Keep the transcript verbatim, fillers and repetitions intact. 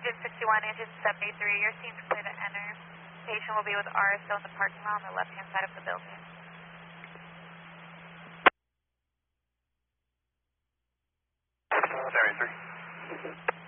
Engine sixty-one, engine seventy-three, your scene's clear to enter. Patient will be with R S O in the parking lot on the left-hand side of the building. seventy-three.